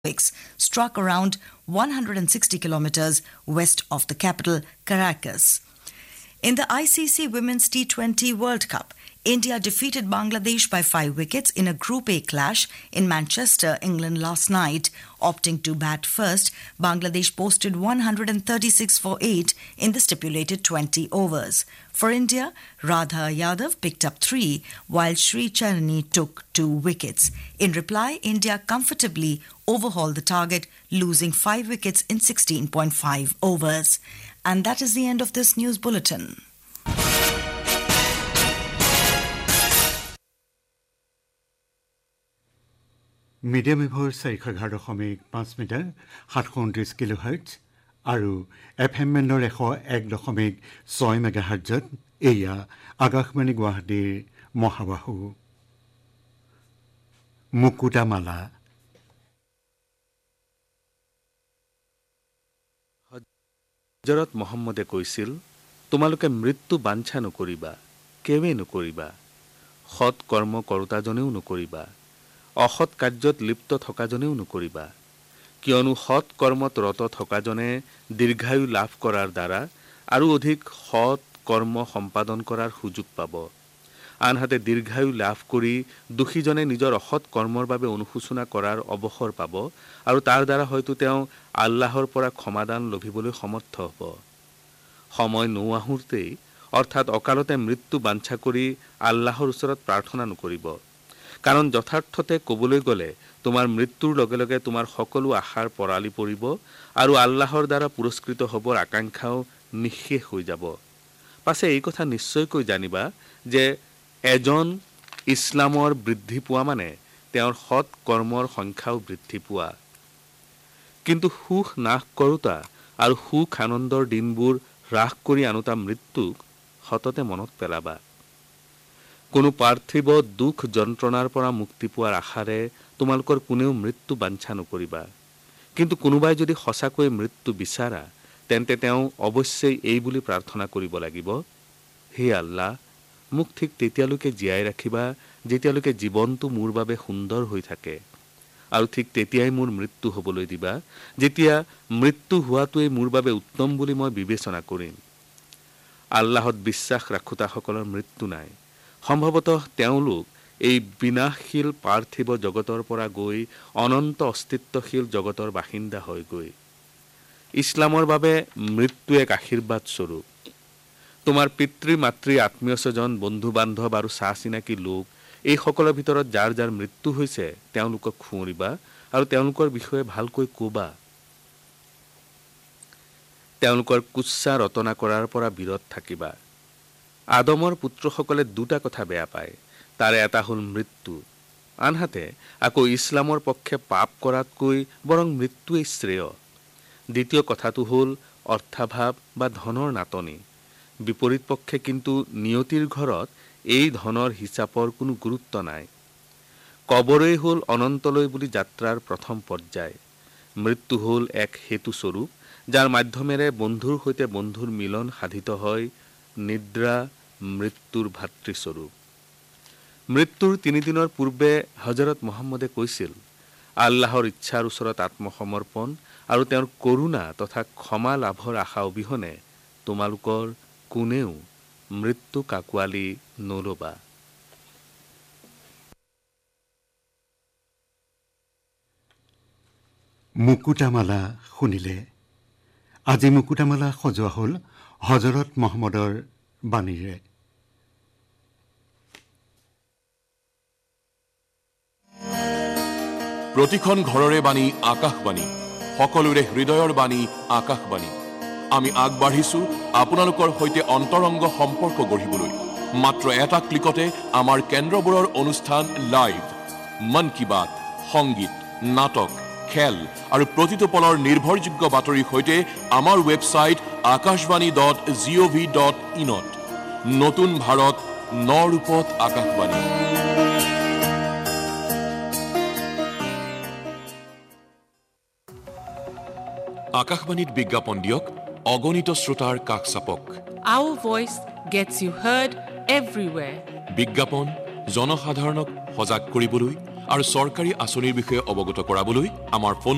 struck around 160 kilometers west of the capital, Caracas. In the ICC Women's T20 World Cup, India defeated Bangladesh by 5 wickets in a Group A clash in Manchester, England last night. Opting to bat first, Bangladesh posted 136 for 8 in the stipulated 20 overs. For India, Radha Yadav picked up 3, while Sri Charani took 2 wickets. In reply, India comfortably overhauled the target, losing 5 wickets in 16.5 overs. And that is the end of this news bulletin. Medium ৱেভৰ 411.5 metre 729 কিলোহাৰ্টজ আৰু FM বেণ্ডৰ 101.6 মেগাহাৰ্টজত এয়া আকাশবাণী গুৱাহাটীৰ মহাবাহু মুকুতামালা। হজৰত মহম্মদে কৈছিল, তোমালোকে মৃত্যু বাঞ্ছা নকৰিবা, কেৱে নকৰিবা, সৎ কৰ্ম কৰোতাজনেও নকৰিবা, অসৎ কাৰ্যত লিপ্ত থকাজনেও নকৰিবা, কিয়নো সৎ কৰ্মত ৰত থকাজনে দীৰ্ঘায়ু লাভ কৰাৰ দ্বাৰা আৰু অধিক সৎ কৰ্ম সম্পাদন কৰাৰ সুযোগ পাব। আনহাতে দীৰ্ঘায়ু লাভ কৰি দোষীজনে নিজৰ অসৎ কৰ্মৰ বাবে অনুশোচনা কৰাৰ অৱসৰ পাব আৰু তাৰ দ্বাৰা হয়তো তেওঁ আল্লাহৰ পৰা ক্ষমাদান লভিবলৈ সমৰ্থ হ'ব। সময় নোআহোঁতেই অৰ্থাৎ অকালতে মৃত্যু বাঞ্ছা কৰি আল্লাহৰ ওচৰত প্ৰাৰ্থনা নকৰিব, কাৰণ যথাৰ্থতে ক'বলৈ গ'লে তোমাৰ মৃত্যুৰ লগে লগে তোমাৰ সকলো আশাৰ পৰালি পৰিব আৰু আল্লাহৰ দ্বাৰা পুৰস্কৃত হ'বৰ আকাংক্ষাও নিঃশেষ হৈ যাব। পাছে এই কথা নিশ্চয়কৈ জানিবা যে এজন ইছলামৰ বৃদ্ধি পোৱা মানে তেওঁৰ সৎ কৰ্মৰ সংখ্যাও বৃদ্ধি পোৱা। কিন্তু সুখ নাশ কৰোতা আৰু সুখ আনন্দৰ দিনবোৰ হ্ৰাস কৰি আনোতা মৃত্যুক সততে মনত পেলাবা। কোনো পাৰ্থিৱ দুখ যন্ত্ৰণাৰ পৰা মুক্তি পোৱাৰ আশাৰে তোমালোকৰ কোনেও মৃত্যু বাঞ্ছা নকৰিবা। কিন্তু কোনোবাই যদি সঁচাকৈ মৃত্যু বিচাৰা, তেন্তে তেওঁ অৱশ্যেই এই বুলি প্ৰাৰ্থনা কৰিব লাগিব, হে আল্লাহ, মোক ঠিক তেতিয়ালৈকে জীয়াই ৰাখিবা যেতিয়ালৈকে জীৱনটো মোৰ বাবে সুন্দৰ হৈ থাকে, আৰু ঠিক তেতিয়াই মোৰ মৃত্যু হ'বলৈ দিবা যেতিয়া মৃত্যু হোৱাটোৱেই মোৰ বাবে উত্তম বুলি মই বিবেচনা কৰিম। আল্লাহত বিশ্বাস ৰাখোতাসকলৰ মৃত্যু নাই। সম্ভৱতঃ তেওঁলোক এই বিনাশশীল পাৰ্থিৱ জগতৰ পৰা গৈ অনন্ত অস্তিত্বশীল জগতৰ বাসিন্দা হয়গৈ। ইছলামৰ বাবে মৃত্যু এক আশীৰ্বাদ স্বৰূপ। তোমাৰ পিতৃ মাতৃ আত্মীয় স্বজন বন্ধু বান্ধৱ আৰু চাহ চিনাকি লোক এইসকলৰ ভিতৰত যাৰ যাৰ মৃত্যু হৈছে তেওঁলোকক সুঁৱৰিবা আৰু তেওঁলোকৰ বিষয়ে ভালকৈ ক'বা। তেওঁলোকৰ কুৎসা ৰটনা কৰাৰ পৰা বিৰত থাকিবা। আদমৰ পুত্ৰসকলে 2টা কথা বেয়া পায়, তাৰে এটা হ'ল মৃত্যু, আনহাতে আকৌ ইছলামৰ পক্ষে পাপ কৰাতকৈ বৰং মৃত্যুৱেই শ্ৰেয়। দ্বিতীয় কথাটো হ'ল অৰ্থাভাৱ বা ধনৰ নাটনি। বিপৰীত পক্ষে কিন্তু নিয়তিৰ ঘৰত এই ধনৰ হিচাপৰ কোনো গুৰুত্ব নাই। কবৰেই হ'ল অনন্তলৈ বুলি যাত্ৰাৰ প্ৰথম পৰ্যায়। মৃত্যু হ'ল এক হেতুস্বৰূপ, যাৰ মাধ্যমেৰে বন্ধুৰ সৈতে বন্ধুৰ মিলন সাধিত হয়। নিদ্ৰা মৃত্যুৰ ভাতৃস্বৰূপ। মৃত্যুৰ 3 দিনৰ পূৰ্বে হজৰত মহম্মদে কৈছিল, আল্লাহৰ ইচ্ছাৰ ওচৰত আত্মসমৰ্পণ আৰু তেওঁৰ কৰোণা তথা ক্ষমা লাভৰ আশা অবিহনে তোমালোকৰ কোনেও মৃত্যু কাকোৱালি নলবা। মুকুতামালা শুনিলে। আজি মুকুতামালা সজোৱা হ'ল হজৰত মহম্মদৰ বাণীৰে। প্ৰতিখন ঘৰৰে বাণী আকাশবাণী, সকলোৰে হৃদয়ৰ বাণী আকাশবাণী। আমি আগবাঢ়িছো আপোনালোকৰ সৈতে অন্তৰংগ সম্পৰ্ক গঢ়িবলৈ। মাত্ৰ এটা ক্লিকতে আমাৰ কেন্দ্ৰবোৰৰ অনুষ্ঠান লাইভ, মন কি বাত, সংগীত, নাটক, খেল আৰু প্ৰতিটো পলৰ নিৰ্ভৰযোগ্য বাতৰিৰ সৈতে আমাৰ ৱেবছাইট akashvani.gov.in ত নতুন ভাৰত, নৰূপত আকাশবাণী। আকাশবাণীত বিজ্ঞাপন দিয়ক, অগণিত শ্ৰোতাৰ কাষ চাপক। Our voice gets you heard everywhere. বিজ্ঞাপন জনসাধাৰণক সজাগ কৰিবলৈ আৰু চৰকাৰী আঁচনিৰ বিষয়ে অৱগত কৰাবলৈ আমাৰ ফোন